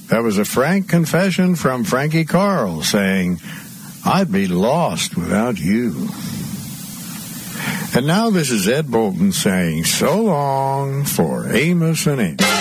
That was a frank confession from Frankie Carl saying, I'd be lost without you. And now this is Ed Bolton saying so long for Amos and Amos.